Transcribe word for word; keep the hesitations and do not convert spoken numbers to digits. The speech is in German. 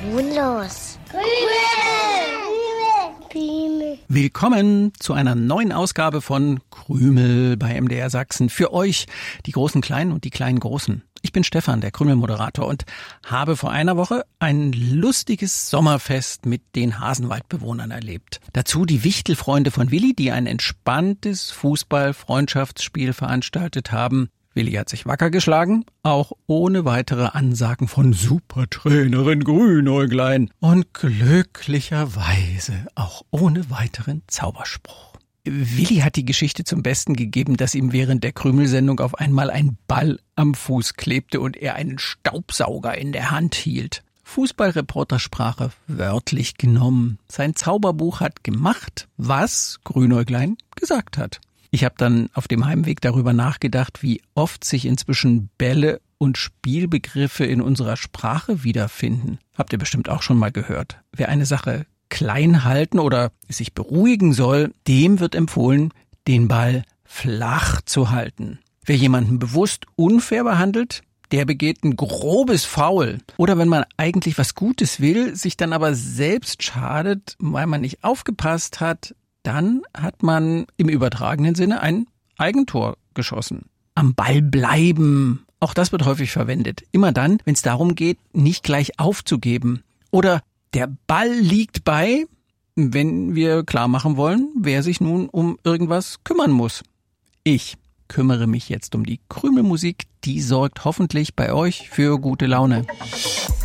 tonlos. Krümel. Willkommen zu einer neuen Ausgabe von Krümel bei M D R Sachsen. Für euch, die großen Kleinen und die kleinen Großen. Ich bin Stefan, der Krümel-Moderator, und habe vor einer Woche ein lustiges Sommerfest mit den Hasenwaldbewohnern erlebt. Dazu die Wichtelfreunde von Willi, die ein entspanntes Fußball-Freundschaftsspiel veranstaltet haben. Willi hat sich wacker geschlagen, auch ohne weitere Ansagen von Supertrainerin Grünäuglein und glücklicherweise auch ohne weiteren Zauberspruch. Willi hat die Geschichte zum Besten gegeben, dass ihm während der Krümelsendung auf einmal ein Ball am Fuß klebte und er einen Staubsauger in der Hand hielt. Fußballreportersprache wörtlich genommen. Sein Zauberbuch hat gemacht, was Grünäuglein gesagt hat. Ich habe dann auf dem Heimweg darüber nachgedacht, wie oft sich inzwischen Bälle und Spielbegriffe in unserer Sprache wiederfinden. Habt ihr bestimmt auch schon mal gehört. Wer eine Sache klein halten oder sich beruhigen soll, dem wird empfohlen, den Ball flach zu halten. Wer jemanden bewusst unfair behandelt, der begeht ein grobes Foul. Oder wenn man eigentlich was Gutes will, sich dann aber selbst schadet, weil man nicht aufgepasst hat, dann hat man im übertragenen Sinne ein Eigentor geschossen. Am Ball bleiben, auch das wird häufig verwendet. Immer dann, wenn es darum geht, nicht gleich aufzugeben. Oder der Ball liegt bei, wenn wir klar machen wollen, wer sich nun um irgendwas kümmern muss. Ich kümmere mich jetzt um die Krümelmusik, die sorgt hoffentlich bei euch für gute Laune.